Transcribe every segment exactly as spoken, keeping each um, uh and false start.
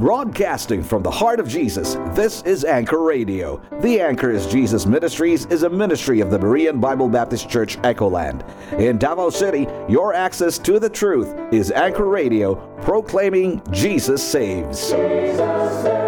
Broadcasting from the heart of Jesus, this is Anchor Radio. The Anchor is Jesus Ministries is a ministry of the Berean Bible Baptist Church, Echoland. In Davao City, your access to the truth is Anchor Radio, proclaiming Jesus saves. Jesus saves.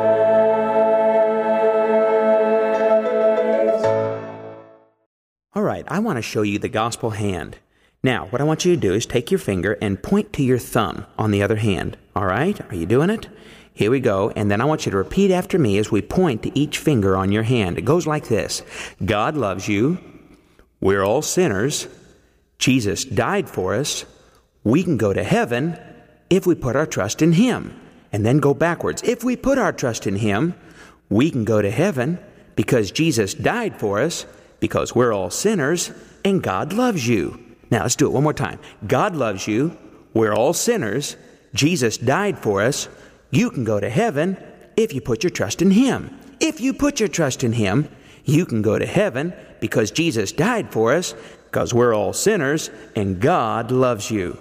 All right, I want to show you the gospel hand. Now, what I want you to do is take your finger and point to your thumb on the other hand. All right, are you doing it? Here we go, and then I want you to repeat after me as we point to each finger on your hand. It goes like this. God loves you. We're all sinners. Jesus died for us. We can go to heaven if we put our trust in Him. And then go backwards. If we put our trust in Him, we can go to heaven because Jesus died for us, because we're all sinners, and God loves you. Now, let's do it one more time. God loves you. We're all sinners. Jesus died for us. You can go to heaven if you put your trust in Him. If you put your trust in Him, you can go to heaven because Jesus died for us, because we're all sinners, and God loves you.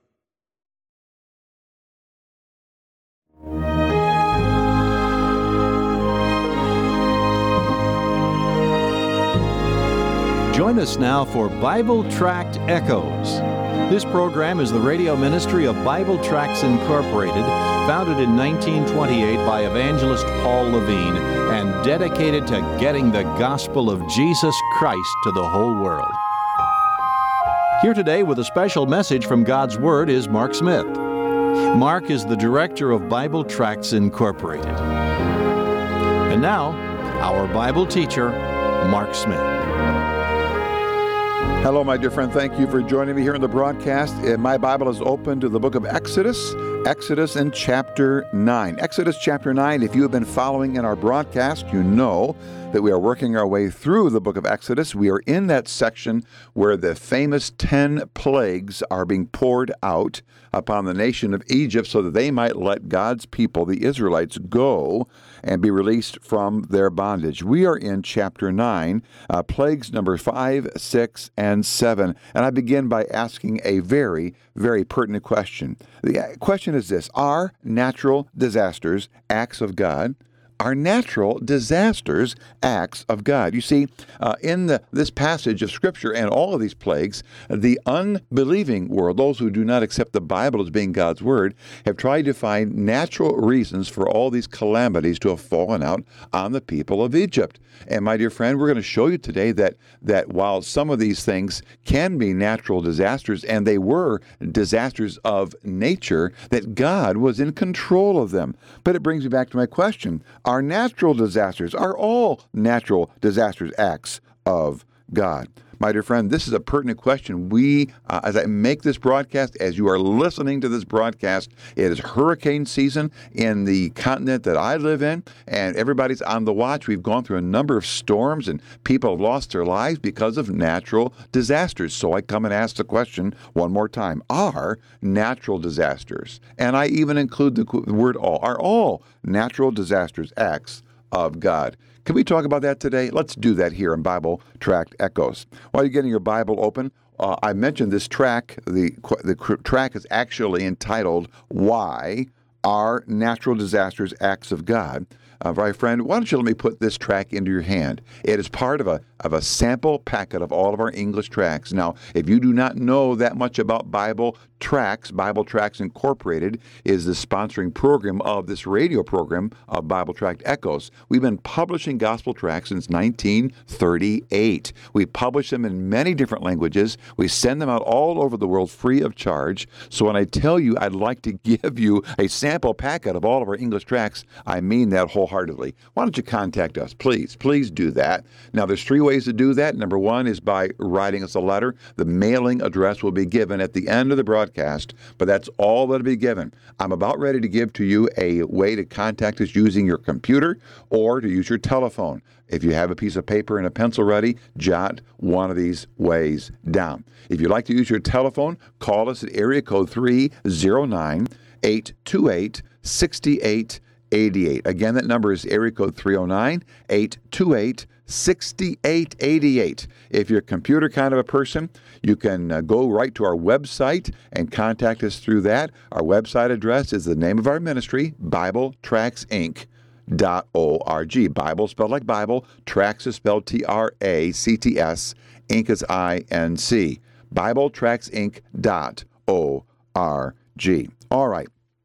Join us now for Bible Tract Echoes. This program is the radio ministry of Bible Tracts Incorporated, founded in nineteen twenty-eight by evangelist Paul Levine, and dedicated to getting the gospel of Jesus Christ to the whole world. Here today with a special message from God's Word is Mark Smith. Mark is the director of Bible Tracts Incorporated. And now, our Bible teacher, Mark Smith. Hello, my dear friend. Thank you for joining me here in the broadcast. My Bible is open to the book of Exodus, Exodus in chapter nine. Exodus chapter nine, if you have been following in our broadcast, you know that we are working our way through the book of Exodus. We are in that section where the famous ten plagues are being poured out upon the nation of Egypt so that they might let God's people, the Israelites, go and be released from their bondage. We are in chapter nine, uh, plagues number five, six, and seven. And I begin by asking a very, very pertinent question. The question is this: are natural disasters acts of God? Are natural disasters acts of God? You see, uh, in the, this passage of Scripture and all of these plagues, the unbelieving world, those who do not accept the Bible as being God's Word, have tried to find natural reasons for all these calamities to have fallen out on the people of Egypt. And my dear friend, we're going to show you today that, that while some of these things can be natural disasters, and they were disasters of nature, that God was in control of them. But it brings me back to my question. Are natural disasters, are all natural disasters acts of God? My dear friend, this is a pertinent question. We, uh, as I make this broadcast, as you are listening to this broadcast, it is hurricane season in the continent that I live in, and everybody's on the watch. We've gone through a number of storms, and people have lost their lives because of natural disasters. So I come and ask the question one more time. Are natural disasters, and I even include the word all, are all natural disasters acts of God? Can we talk about that today? Let's do that here in Bible Tract Echoes. While you're getting your Bible open, uh, I mentioned this track. The, the track is actually entitled, Why Are Natural Disasters Acts of God? Uh, my friend, why don't you let me put this track into your hand? It is part of a of a sample packet of all of our English tracks. Now, if you do not know that much about Bible Tracts, Bible Tracts Incorporated is the sponsoring program of this radio program of Bible Tract Echoes. We've been publishing gospel tracts since nineteen thirty-eight. We publish them in many different languages. We send them out all over the world free of charge. So when I tell you I'd like to give you a sample packet of all of our English tracts, I mean that wholeheartedly. Why don't you contact us? Please, please do that. Now, there's three ways to do that. Number one is by writing us a letter. The mailing address will be given at the end of the broadcast, but that's all that'll be given. I'm about ready to give to you a way to contact us using your computer or to use your telephone. If you have a piece of paper and a pencil ready, jot one of these ways down. If you'd like to use your telephone, call us at area code three oh nine, eight two eight, six eight eight eight. Again, that number is area code three oh nine, eight two eight, sixty-eight eighty-eight. If you're a computer kind of a person, you can uh, go right to our website and contact us through that. Our website address is the name of our ministry, Bible Tracts Inc dot org. Bible spelled like Bible, Tracts is spelled T R A C T S, Inc is I N C. Bible Tracts Inc dot org. All right.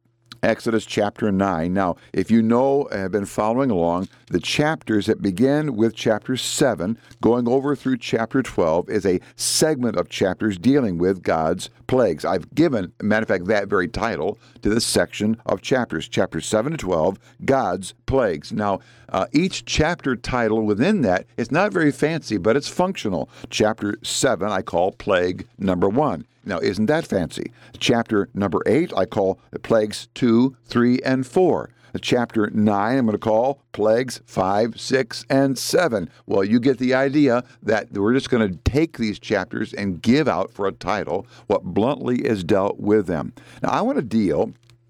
Exodus chapter nine. Now, if you know, have been following along, the chapters that begin with chapter seven, going over through chapter twelve, is a segment of chapters dealing with God's plagues. I've given, matter of fact, that very title to this section of chapters, chapters seven to twelve, God's plagues. Now, uh, each chapter title within that is not very fancy, but it's functional. Chapter seven, I call plague number one. Now, isn't that fancy? Chapter number eight, I call plagues two, three, and four. Chapter nine, I'm going to call plagues five, six, and seven. Well, you get the idea that we're just going to take these chapters and give out for a title what bluntly is dealt with them. Now, I want to deal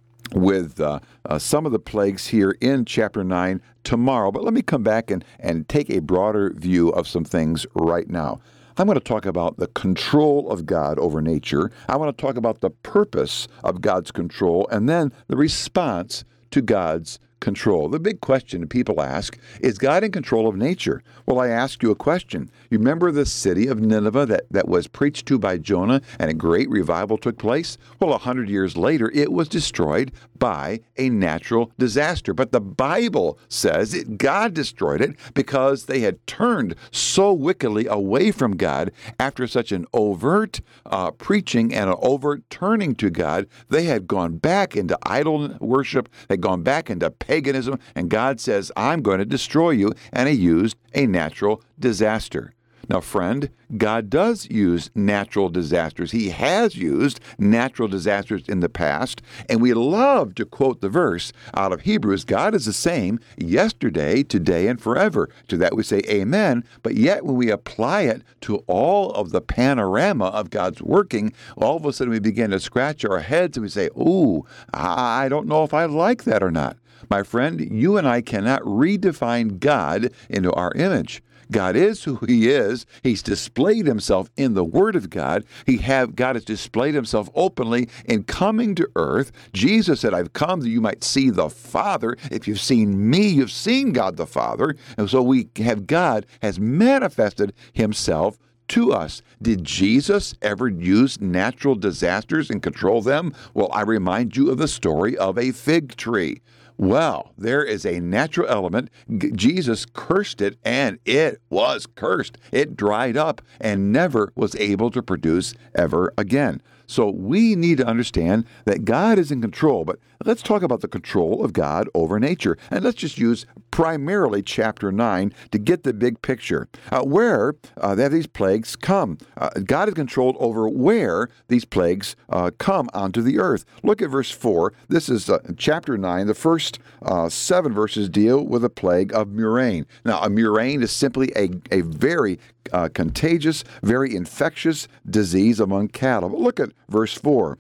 with uh, uh, some of the plagues here in chapter nine tomorrow, but let me come back and, and take a broader view of some things right now. I'm going to talk about the control of God over nature. I want to talk about the purpose of God's control, and then the response to God's control. The big question people ask, is God in control of nature? Well, I ask you a question. You remember the city of Nineveh that, that was preached to by Jonah and a great revival took place? Well, a hundred years later, it was destroyed by a natural disaster. But the Bible says that God destroyed it because they had turned so wickedly away from God after such an overt uh, preaching and an overt turning to God. They had gone back into idol worship, they'd gone back into paganism, and God says, I'm going to destroy you, and He used a natural disaster. Now, friend, God does use natural disasters. He has used natural disasters in the past, and we love to quote the verse out of Hebrews, God is the same yesterday, today, and forever. To that we say amen, but yet when we apply it to all of the panorama of God's working, all of a sudden we begin to scratch our heads and we say, ooh, I don't know if I like that or not. My friend, you and I cannot redefine God into our image. God is who He is. He's displayed Himself in the Word of God. He have God has displayed Himself openly in coming to earth. Jesus said, I've come that you might see the Father. If you've seen me, you've seen God the Father. And so we have God has manifested Himself to us. Did Jesus ever use natural disasters and control them? Well, I remind you of the story of a fig tree. Well, there is a natural element. G- Jesus cursed it, and it was cursed. It dried up and never was able to produce ever again. So we need to understand that God is in control, but let's talk about the control of God over nature. And let's just use primarily chapter nine to get the big picture. Uh, where uh, have these plagues come? Uh, God is controlled over where these plagues uh, come onto the earth. Look at verse four. This is uh, chapter nine. The first uh, seven verses deal with the plague of murrain. Now, a murrain is simply a, a very uh, contagious, very infectious disease among cattle. But look at verse four.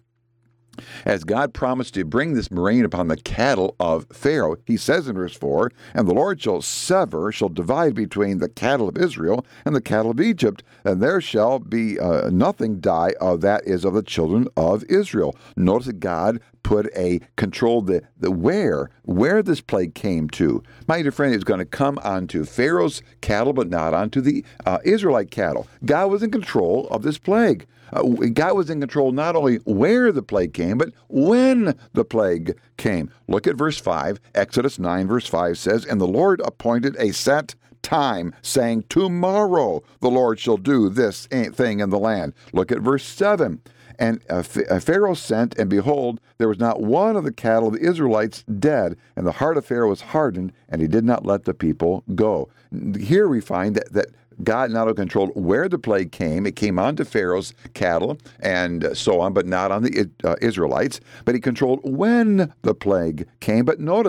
As God promised to bring this murrain upon the cattle of Pharaoh, He says in verse four, and the Lord shall sever, shall divide between the cattle of Israel and the cattle of Egypt, and there shall be uh, nothing die of that is of the children of Israel. Notice that God put a control the, the where, where this plague came to. My dear friend, it's going to come onto Pharaoh's cattle, but not onto the uh, Israelite cattle. God was in control of this plague. Uh, God was in control not only where the plague came, but when the plague came. Look at verse five. Exodus nine, verse five says, and the Lord appointed a set time, saying, tomorrow the Lord shall do this thing in the land. Look at verse seven. And uh, Pharaoh sent, and behold, there was not one of the cattle of the Israelites dead, and the heart of Pharaoh was hardened, and he did not let the people go. Here we find that, that God not only controlled where the plague came, it came onto Pharaoh's cattle and so on, but not on the uh, Israelites, but He controlled when the plague came. But notice,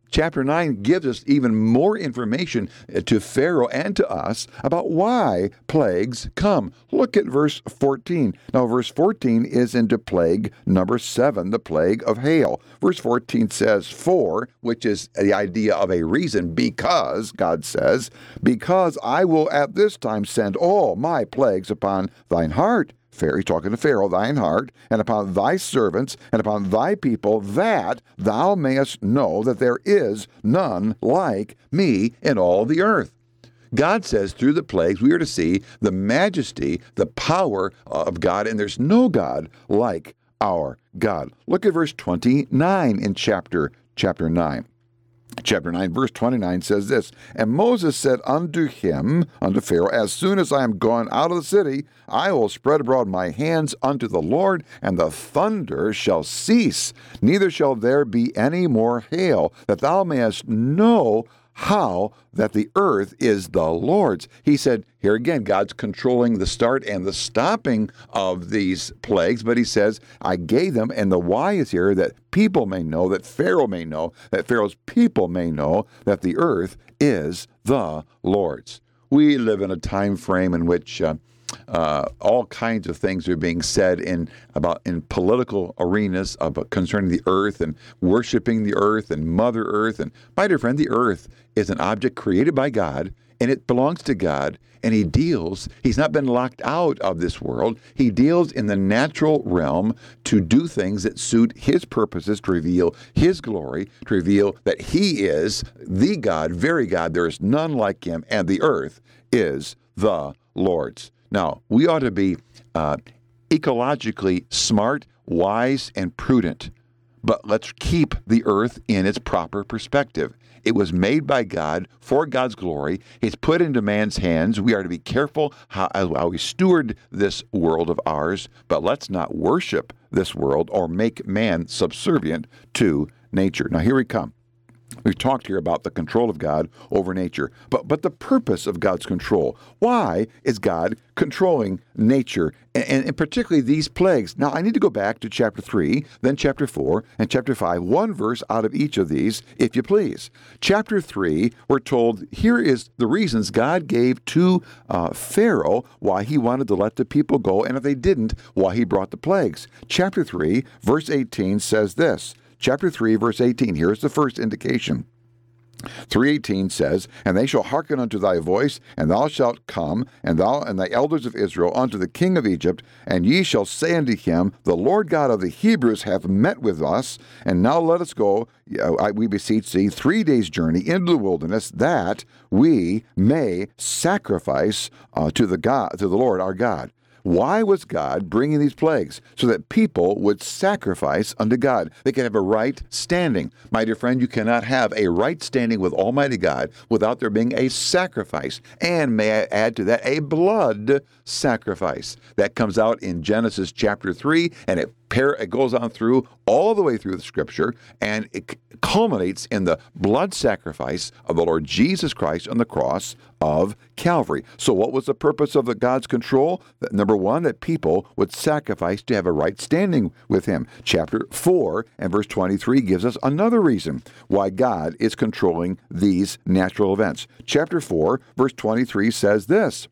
chapter nine gives us even more information to Pharaoh and to us about why plagues come. Look at verse fourteen. Now, verse fourteen is into plague number seven, the plague of hail. Verse fourteen says, for, which is the idea of a reason, because, God says, because I will at this time send all my plagues upon thine heart, Pharaoh, talking to Pharaoh, thine heart, and upon thy servants, and upon thy people, that thou mayest know that there is none like me in all the earth. God says through the plagues we are to see the majesty, the power of God, and there's no God like our God. Look at verse twenty-nine in chapter, chapter nine. Chapter nine, verse twenty-nine says this, and Moses said unto him, unto Pharaoh, as soon as I am gone out of the city, I will spread abroad my hands unto the Lord, and the thunder shall cease, neither shall there be any more hail, that thou mayest know how that the earth is the Lord's. He said, here again, God's controlling the start and the stopping of these plagues, but he says, I gave them, and the why is here, that people may know, that Pharaoh may know, that Pharaoh's people may know that the earth is the Lord's. We live in a time frame in which uh, Uh, all kinds of things are being said in about in political arenas about concerning the earth and worshiping the earth and Mother Earth. And my dear friend, the earth is an object created by God, and it belongs to God, and he deals, he's not been locked out of this world. He deals in the natural realm to do things that suit his purposes, to reveal his glory, to reveal that he is the God, very God. There is none like him, and the earth is the Lord's. Now, we ought to be uh, ecologically smart, wise, and prudent, but let's keep the earth in its proper perspective. It was made by God for God's glory. It's put into man's hands. We are to be careful how, how we steward this world of ours, but let's not worship this world or make man subservient to nature. Now, here we come. We've talked here about the control of God over nature, but but the purpose of God's control. Why is God controlling nature, and, and particularly these plagues? Now, I need to go back to chapter three, then chapter four, and chapter five, one verse out of each of these, if you please. Chapter three, we're told, here is the reasons God gave to uh, Pharaoh why he wanted to let the people go, and if they didn't, why he brought the plagues. Chapter three, verse eighteen says this. Chapter three, verse eighteen, here's the first indication. three eighteen says, and they shall hearken unto thy voice, and thou shalt come, and thou and thy elders of Israel, unto the king of Egypt, and ye shall say unto him, the Lord God of the Hebrews hath met with us, and now let us go, we beseech thee, three days' journey into the wilderness, that we may sacrifice uh, to the God, to the Lord our God. Why was God bringing these plagues? So that people would sacrifice unto God. They could have a right standing. My dear friend, you cannot have a right standing with Almighty God without there being a sacrifice. And may I add to that, a blood sacrifice. That comes out in Genesis chapter three, and it It goes on through, all the way through the Scripture, and it culminates in the blood sacrifice of the Lord Jesus Christ on the cross of Calvary. So what was the purpose of the God's control? That, number one, that people would sacrifice to have a right standing with him. Chapter four and verse twenty-three gives us another reason why God is controlling these natural events. Chapter four, verse twenty-three says this,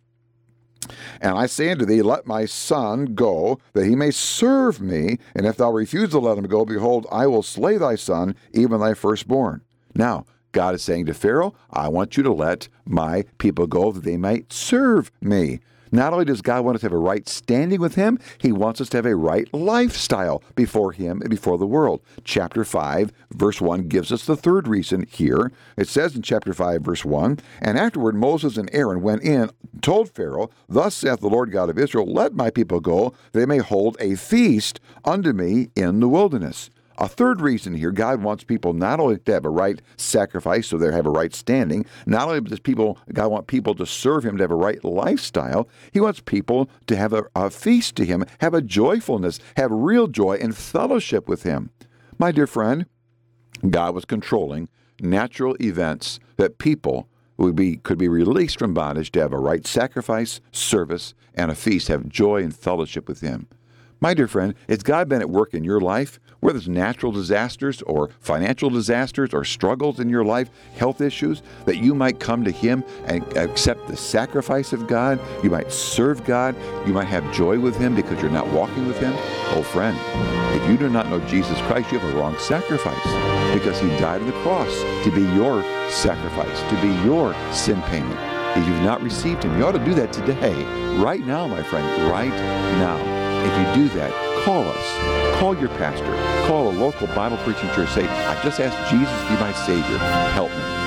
and I say unto thee, let my son go, that he may serve me. And if thou refuse to let him go, behold, I will slay thy son, even thy firstborn. Now, God is saying to Pharaoh, I want you to let my people go, that they might serve me. Not only does God want us to have a right standing with him, he wants us to have a right lifestyle before him and before the world. Chapter five, verse one gives us the third reason here. It says in chapter five, verse one, and afterward Moses and Aaron went in, told Pharaoh, thus saith the Lord God of Israel, let my people go, that they may hold a feast unto me in the wilderness. A third reason here, God wants people not only to have a right sacrifice, so they have a right standing, not only does people, God want people to serve him, to have a right lifestyle, he wants people to have a, a feast to him, have a joyfulness, have real joy and fellowship with him. My dear friend, God was controlling natural events that people would be could be released from bondage to have a right sacrifice, service, and a feast, have joy and fellowship with him. My dear friend, has God been at work in your life? Whether it's natural disasters or financial disasters or struggles in your life, health issues, that you might come to Him and accept the sacrifice of God, you might serve God, you might have joy with Him because you're not walking with Him? Oh friend, if you do not know Jesus Christ, you have a wrong sacrifice, because He died on the cross to be your sacrifice, to be your sin payment. If you've not received Him, you ought to do that today, right now, my friend, right now. If you do that, call us. Call your pastor. Call a local Bible preaching church. Say, I just asked Jesus to be my Savior. Help me.